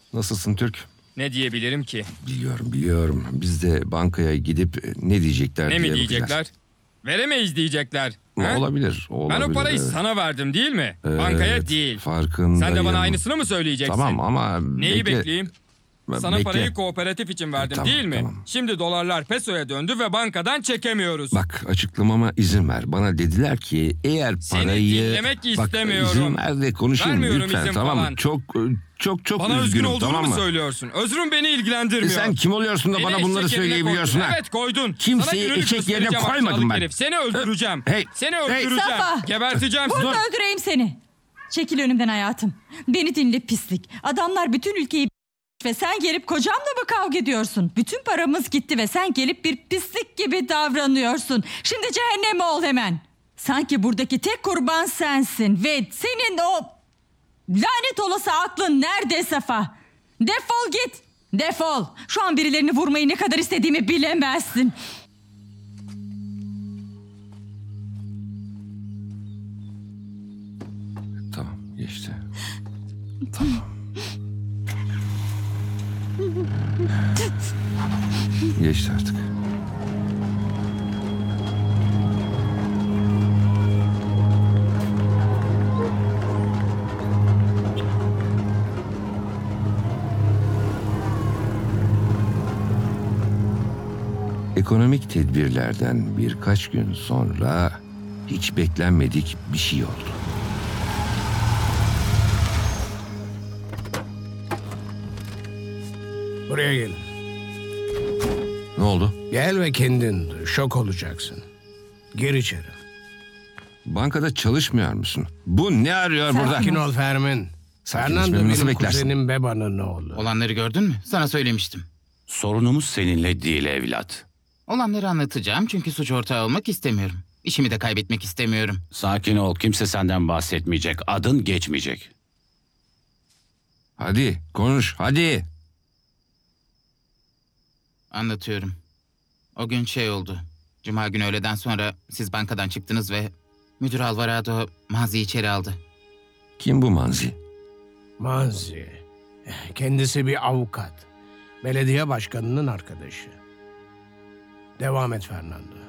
Nasılsın Türk? Ne diyebilirim ki? Biliyorum. Biz de bankaya gidip ne diyecekler Ne diye mi diyecekler? bakacağız. Veremeyiz diyecekler. Ha? Olabilir. Ben o parayı evet. sana verdim değil mi? Bankaya değil. Farkındayım. Sen de bana aynısını mı söyleyeceksin? Tamam ama Neyi bekleyeyim? Sana Bekle. parayı kooperatif için verdim Tamam, değil mi? tamam. Şimdi dolarlar pesoya döndü ve bankadan çekemiyoruz. Bak açıklamama izin ver. Bana dediler ki eğer Seni parayı... dinlemek Bak istemiyorum. izin ver de konuşayım Vermiyorum lütfen, izin tamam mı? falan. Çok Bana özgün üzgünüm, olduğunu tamam mu mı? söylüyorsun? Özrün beni ilgilendirmiyor. Sen kim oluyorsun da Beni bana bunları eşek yerine söyleyebiliyorsun koydun. ha? Evet koydun. Kimseyi Sana gününü eşek yerine göstereceğim koymadım aşağılık ben. herif. Seni öldüreceğim. Hey, Seni hey. öldüreceğim. Safa. Geberteceğim. Burada öldüreyim seni. Çekil önümden hayatım. Beni dinle pislik. Adamlar bütün ülkeyi ve sen gelip kocamla mı kavga ediyorsun? Bütün paramız gitti ve sen gelip bir pislik gibi davranıyorsun. Şimdi cehennem ol hemen. Sanki buradaki tek kurban sensin ve senin o lanet olası aklın nerede Safa? Defol git. Defol. Şu an birilerini vurmayı ne kadar istediğimi bilemezsin. Tamam geçti. Geçti artık. Ekonomik tedbirlerden birkaç gün sonra hiç beklenmedik bir şey oldu. Buraya gelin. Ne oldu? Gel ve kendin duy. Şok olacaksın. Gir içeri. Bankada çalışmıyor musun? Bu ne arıyor burada? Sakin ol Fermin. Fernando Sakinleşmemi nasıl benim beklersin? kuzenim Beba'nın oğlu. Olanları gördün mü? Sana söylemiştim. Sorunumuz seninle değil evlat. Olanları anlatacağım çünkü suç ortağı olmak istemiyorum. İşimi de kaybetmek istemiyorum. Sakin ol, kimse senden bahsetmeyecek, adın geçmeyecek. Hadi konuş hadi. Anlatıyorum. O gün şey oldu. Cuma günü öğleden sonra siz bankadan çıktınız ve müdür Alvarado Mazi'yi içeri aldı. Kim bu Manzi? Manzi. Kendisi bir avukat. Belediye başkanının arkadaşı. Devam et Fernando.